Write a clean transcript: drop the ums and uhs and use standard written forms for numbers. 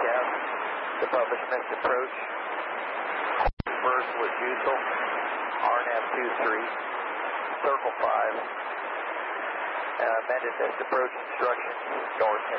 have the published missed approach. First with Usul, RNAV 23, circle 5, amended missed approach instructions, north.